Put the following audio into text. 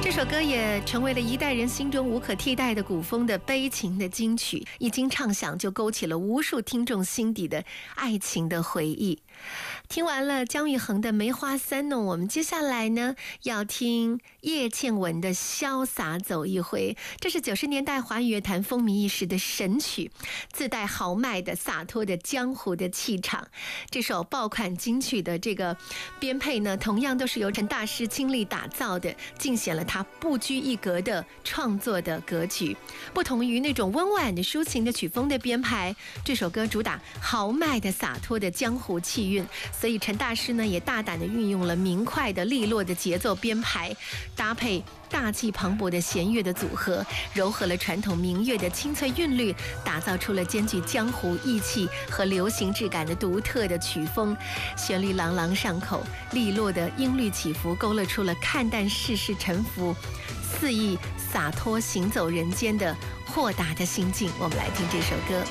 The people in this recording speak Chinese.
这首歌也成为了一代人心中无可替代的古风的悲情的金曲，一经唱响就勾起了无数听众心底的爱情的回忆。听完了姜育恒的《梅花三弄》，我们接下来呢要听叶倩文的《潇洒走一回》。这是90年代华语乐坛风靡一时的神曲，自带豪迈的洒脱的江湖的气场。这首爆款金曲的这个编配呢，同样都是由陈大师倾力打造的，尽显了他不拘一格的创作的格局。不同于那种温婉的抒情的曲风的编排，这首歌主打豪迈的洒脱的江湖气韵，所以陈大师呢也大胆的运用了明快的利落的节奏编排，搭配大气磅礴的弦乐的组合，糅合了传统民乐的清脆韵律，打造出了兼具江湖义气和流行质感的独特的曲风。旋律朗朗上口，利落的音律起伏勾勒出了看淡世事沉浮，肆意洒脱行走人间的豁达的心境。我们来听这首歌。